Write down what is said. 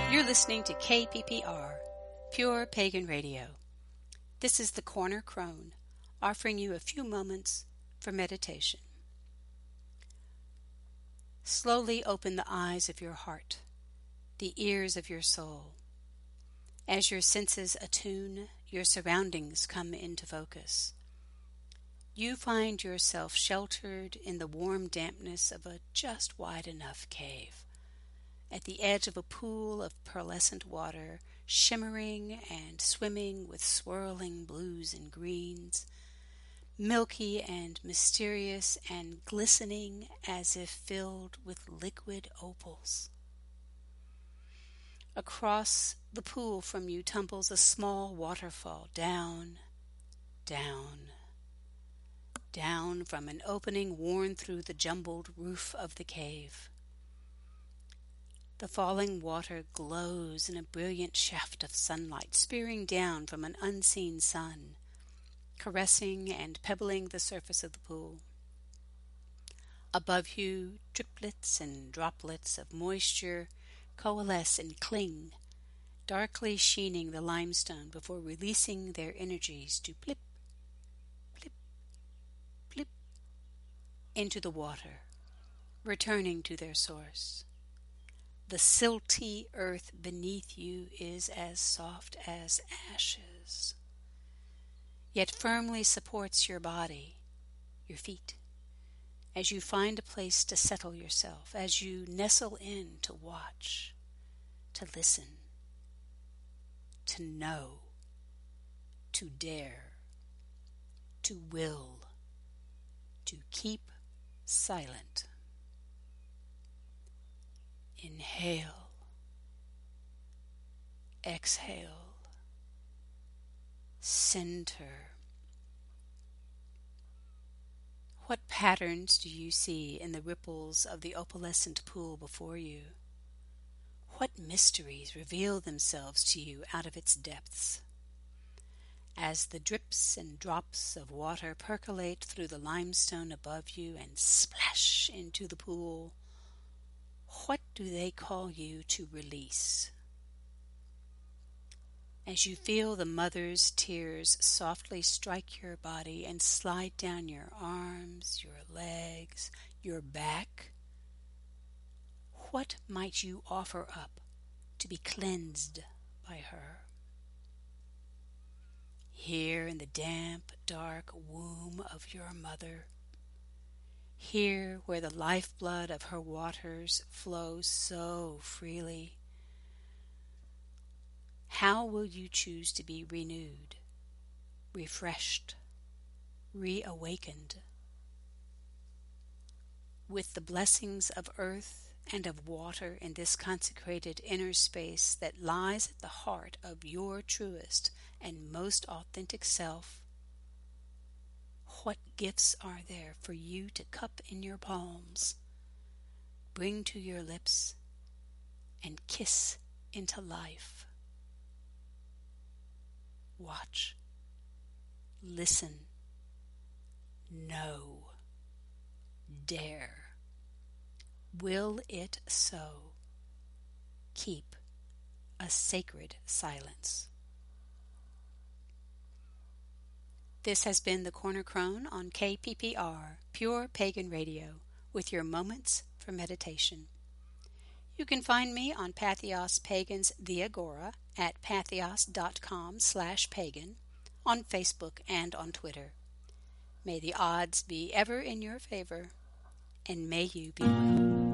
You're listening to KPPR, Pure Pagan Radio. This is the Corner Crone, offering you a few moments for meditation. Slowly open the eyes of your heart, the ears of your soul. As your senses attune, your surroundings come into focus. You find yourself sheltered in the warm dampness of a just wide enough cave, at the edge of a pool of pearlescent water, shimmering and swimming with swirling blues and greens, milky and mysterious and glistening as if filled with liquid opals. Across the pool from you tumbles a small waterfall down, down, down from an opening worn through the jumbled roof of the cave. The falling water glows in a brilliant shaft of sunlight, spearing down from an unseen sun, caressing and pebbling the surface of the pool. Above you, driplets and droplets of moisture coalesce and cling, darkly sheening the limestone before releasing their energies to plip, plip, plip into the water, returning to their source. The silty earth beneath you is as soft as ashes, yet firmly supports your body, your feet, as you find a place to settle yourself, as you nestle in to watch, to listen, to know, to dare, to will, to keep silent. Inhale, exhale, center. What patterns do you see in the ripples of the opalescent pool before you? What mysteries reveal themselves to you out of its depths? As the drips and drops of water percolate through the limestone above you and splash into the pool, what do they call you to release? As you feel the mother's tears softly strike your body and slide down your arms, your legs, your back, what might you offer up to be cleansed by her? Here in the damp, dark womb of your mother, here where the lifeblood of her waters flows so freely, how will you choose to be renewed, refreshed, reawakened? With the blessings of earth and of water in this consecrated inner space that lies at the heart of your truest and most authentic self, what gifts are there for you to cup in your palms, bring to your lips, and kiss into life? Watch, listen, know, dare. Will it so? Keep a sacred silence. This has been the Corner Crone on KPPR, Pure Pagan Radio, with your moments for meditation. You can find me on Patheos Pagan's The Agora at patheos.com/pagan, on Facebook and on Twitter. May the odds be ever in your favor, and may you be well.